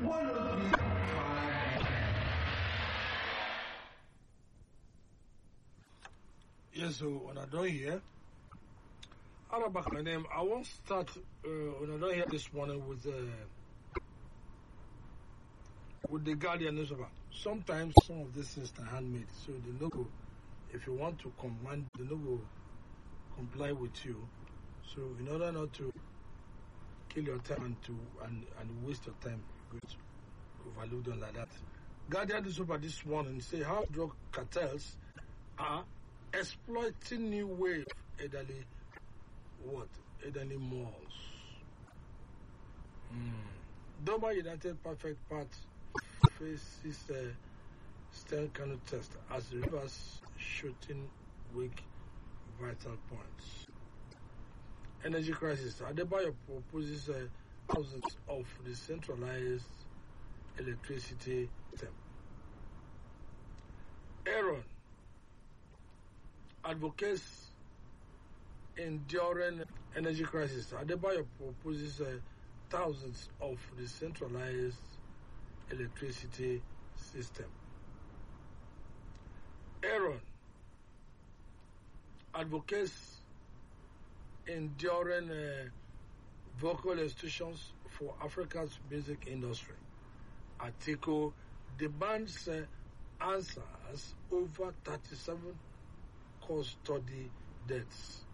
Yes, so when I don't hear, how about my name? I won't start when I don't hear this morning with the Guardian newspaper. Sometimes some of these things are handmade, so the logo, if you want to command the logo, comply with you. So in order not to kill your time and waste your time, you go to overload them like that. Guardian newspaper this morning say how drug cartels are exploiting new wave elderly malls. Doma United Perfect Part faces a Stern Kanu test as Rivers shooting weak vital points. Energy crisis. Adebayo proposes thousands of decentralized electricity system. Aaron advocates enduring energy crisis. Adebayo proposes thousands of decentralized electricity system. Aaron advocates enduring vocal institutions for Africa's music industry. Atiku demands answers over 37 custody deaths.